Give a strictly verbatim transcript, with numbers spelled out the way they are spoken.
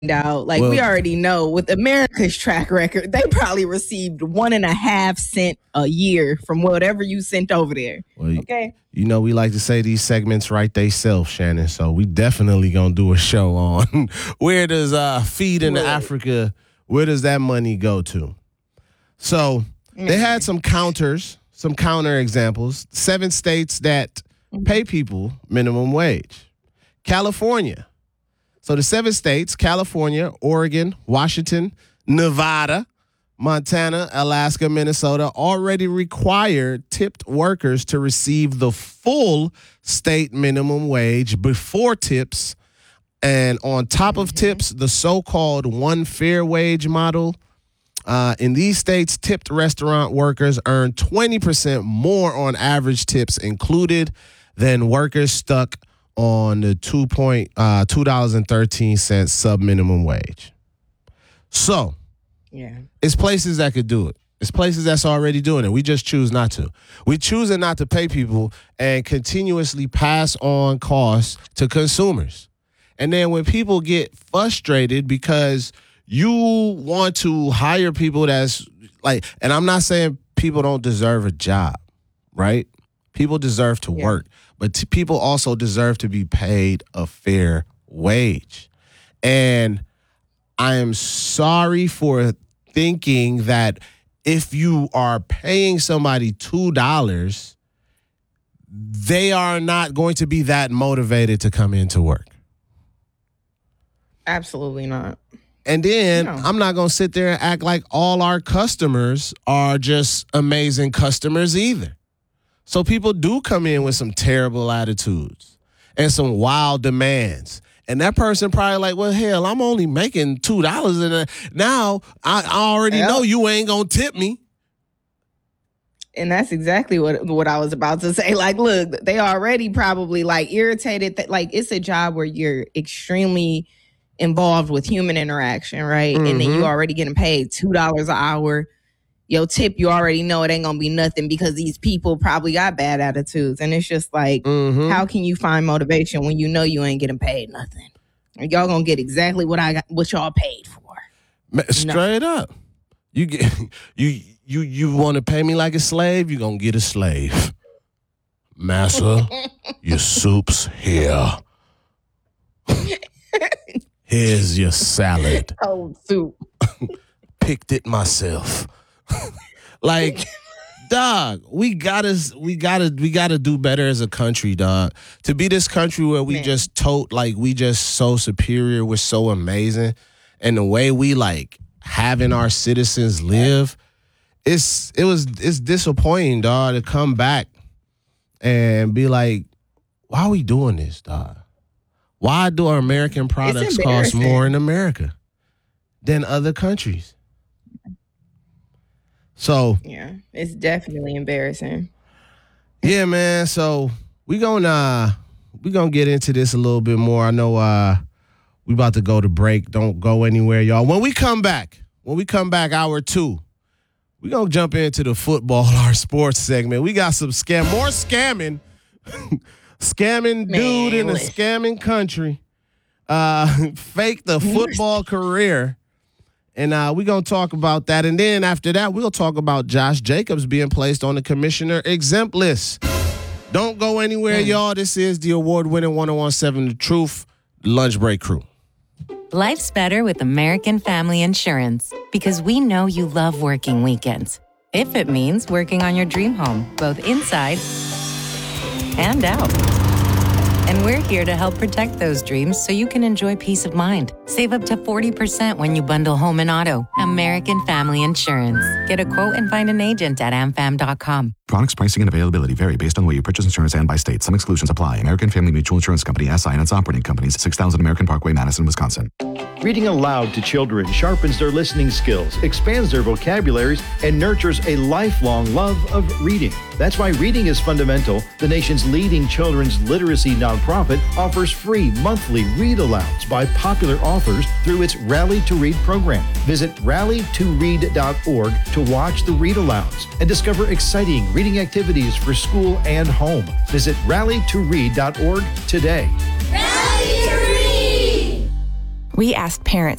out. Like, well, we already know with America's track record, they probably received one and a half cent a year from whatever you sent over there. Well, okay. You know, we like to say these segments right they self, Shannon. So we definitely gonna do a show on where does uh, Feed in right. Africa, where does that money go to? So mm. they had some counters, some counter examples. Seven states that pay people minimum wage. California. So the seven states, California, Oregon, Washington, Nevada, Montana, Alaska, Minnesota, already require tipped workers to receive the full state minimum wage before tips. And on top of tips, the so-called one fair wage model. Uh, in these states, tipped restaurant workers earn twenty percent more on average tips included than workers stuck on the two point uh two dollars and thirteen cents sub minimum wage. So yeah, it's places that could do it. It's places that's already doing it. We just choose not to. We choosing not to pay people and continuously pass on costs to consumers. And then when people get frustrated because you want to hire people that's like, and I'm not saying people don't deserve a job, right? People deserve to yeah. work. But t- people also deserve to be paid a fair wage. And I am sorry for thinking that if you are paying somebody two dollars, they are not going to be that motivated to come into work. Absolutely not. And then no. I'm not going to sit there and act like all our customers are just amazing customers either. So people do come in with some terrible attitudes and some wild demands. And that person probably like, well, hell, I'm only making two dollars. And now I, I already yep. know you ain't going to tip me. And that's exactly what what I was about to say. Like, look, they already probably like irritated. That, like, it's a job where you're extremely involved with human interaction, right? Mm-hmm. And then you already getting paid two dollars an hour. Your tip, you already know it ain't gonna be nothing because these people probably got bad attitudes. And it's just like, mm-hmm. how can you find motivation when you know you ain't getting paid nothing? Y'all gonna get exactly what I got, what y'all paid for. Straight no. up. You get you you you want to pay me like a slave, you're gonna get a slave. Massa, your soup's here. Here's your salad. Cold soup. Picked it myself. Like, dog, we gotta, we gotta, we gotta do better as a country, dog. To be this country where we Man. just tote like we just so superior, we're so amazing, and the way we like having our citizens live, it's it was it's disappointing, dog, to come back and be like, why are we doing this, dog? Why do our American products cost more in America than other countries? So yeah, it's definitely embarrassing. Yeah, man. So we gonna uh, we gonna get into this a little bit more. I know uh, we about to go to break. Don't go anywhere, y'all. When we come back, when we come back, hour two, we gonna jump into the football, our sports segment. We got some scam, more scamming, scamming man, dude in a scamming country. Uh, fake the football career. And uh, we're going to talk about that. And then after that, we'll talk about Josh Jacobs being placed on the commissioner exempt list. Don't go anywhere, mm. y'all. This is the award-winning one oh one seven The Truth, Lunch Break Crew. Life's better with American Family Insurance because we know you love working weekends. If it means working on your dream home, both inside and out. And we're here to help protect those dreams so you can enjoy peace of mind. Save up to forty percent when you bundle home and auto. American Family Insurance. Get a quote and find an agent at a m fam dot com. Products, pricing, and availability vary based on where you purchase insurance and by state. Some exclusions apply. American Family Mutual Insurance Company, S I and its operating companies, six thousand American Parkway, Madison, Wisconsin. Reading aloud to children sharpens their listening skills, expands their vocabularies, and nurtures a lifelong love of reading. That's why Reading is Fundamental, the nation's leading children's literacy nonprofit, offers free monthly read-alouds by popular authors through its Rally to Read program. Visit rally to read dot org to watch the read-alouds and discover exciting reading activities for school and home. Visit rally to read dot org today. Rally to Read! We asked parents